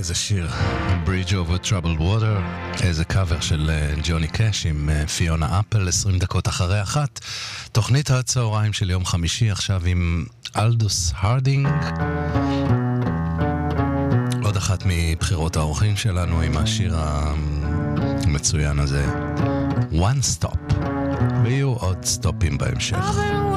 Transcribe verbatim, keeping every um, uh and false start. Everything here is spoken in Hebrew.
איזה שיר, Bridge over Troubled Water, איזה קאבר של ג'וני קאש עם פיונה אפל, עשרים דקות אחרי אחת. תוכנית הצהריים של יום חמישי, עכשיו עם אלדוס הרדינג. עוד אחת מבחירות האורחים שלנו עם השיר המצוין הזה, One Stop. ויהיו עוד סטופים בהמשך.